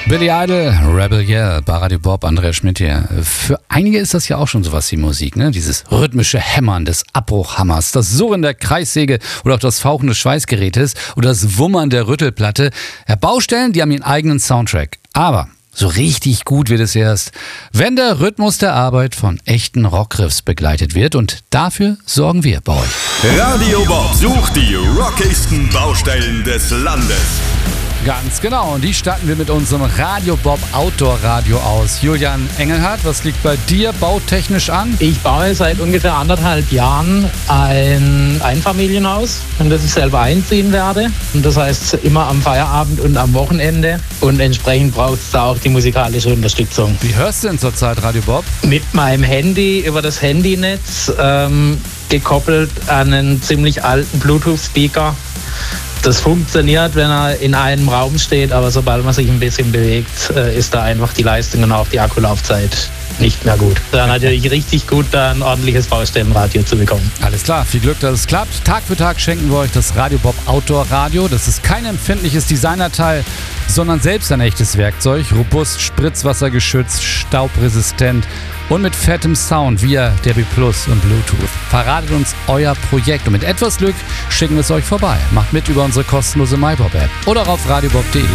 Billy Idol, Rebel Yell, bei Radio Bob, Andrea Schmidt hier. Für einige ist das ja auch schon sowas wie Musik, ne? Dieses rhythmische Hämmern des Abbruchhammers, das Surren der Kreissäge oder auch das Fauchen des Schweißgerätes oder das Wummern der Rüttelplatte. Ja, Baustellen, die haben ihren eigenen Soundtrack. Aber so richtig gut wird es erst, wenn der Rhythmus der Arbeit von echten Rockriffs begleitet wird. Und dafür sorgen wir bei euch. Radio Bob sucht die rockigsten Baustellen des Landes. Ganz genau, und die starten wir mit unserem Radio Bob Outdoor Radio aus. Julian Engelhardt, was liegt bei dir bautechnisch an? Ich baue seit ungefähr 1,5 Jahren ein Einfamilienhaus, in das ich selber einziehen werde. Und das heißt immer am Feierabend und am Wochenende. Und entsprechend braucht es da auch die musikalische Unterstützung. Wie hörst du denn zurzeit Radio Bob? Mit meinem Handy über das Handynetz, gekoppelt an einen ziemlich alten Bluetooth-Speaker. Das funktioniert, wenn er in einem Raum steht, aber sobald man sich ein bisschen bewegt, ist da einfach die Leistung und auch die Akkulaufzeit nicht mehr gut. Da natürlich richtig gut, da ein ordentliches Baustellenradio zu bekommen. Alles klar, viel Glück, dass es klappt. Tag für Tag schenken wir euch das Radio Bob Outdoor Radio. Das ist kein empfindliches Designerteil, sondern selbst ein echtes Werkzeug. Robust, spritzwassergeschützt, staubresistent und mit fettem Sound via DAB+ und Bluetooth. Verratet uns euer Projekt und mit etwas Glück schicken wir es euch vorbei. Macht mit über unsere kostenlose MyBob-App oder auf radiobob.de.